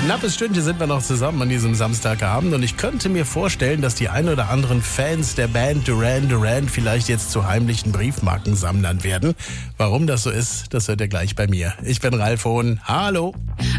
Knappes Stündchen sind wir noch zusammen an diesem Samstagabend und ich könnte mir vorstellen, dass die ein oder anderen Fans der Band Duran Duran vielleicht jetzt zu heimlichen Briefmarkensammlern werden. Warum das so ist, das hört ihr gleich bei mir. Ich bin Ralf Hohn. Hallo.